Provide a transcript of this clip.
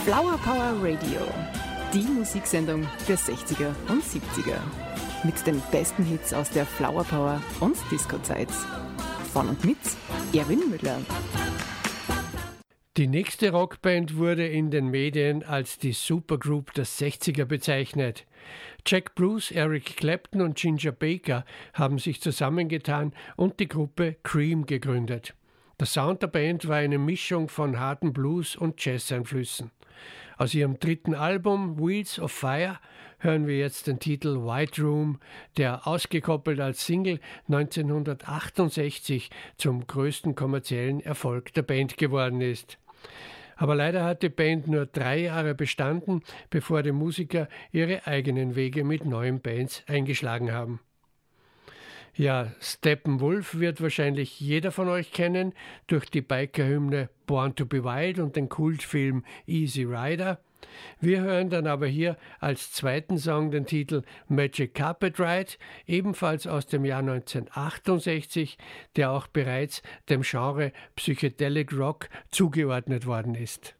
Flower Power Radio, die Musiksendung der 60er und 70er. Mit den besten Hits aus der Flower Power und Disco-Zeit. Von und mit Erwin Müller. Die nächste Rockband wurde in den Medien als die Supergroup der 60er bezeichnet. Jack Bruce, Eric Clapton und Ginger Baker haben sich zusammengetan und die Gruppe Cream gegründet. Der Sound der Band war eine Mischung von harten Blues- und Jazz-Einflüssen. Aus ihrem dritten Album Wheels of Fire hören wir jetzt den Titel White Room, der ausgekoppelt als Single 1968 zum größten kommerziellen Erfolg der Band geworden ist. Aber leider hat die Band nur 3 Jahre bestanden, bevor die Musiker ihre eigenen Wege mit neuen Bands eingeschlagen haben. Ja, Steppenwolf wird wahrscheinlich jeder von euch kennen durch die Biker-Hymne Born to be Wild und den Kultfilm Easy Rider. Wir hören dann aber hier als zweiten Song den Titel Magic Carpet Ride, ebenfalls aus dem Jahr 1968, der auch bereits dem Genre Psychedelic Rock zugeordnet worden ist.